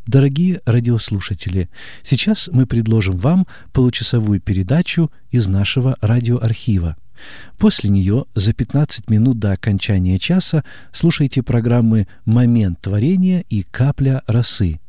Дорогие радиослушатели, сейчас мы предложим вам получасовую передачу из нашего радиоархива. После нее за 15 минут до окончания часа слушайте программы «Момент творения» и «Капля росы».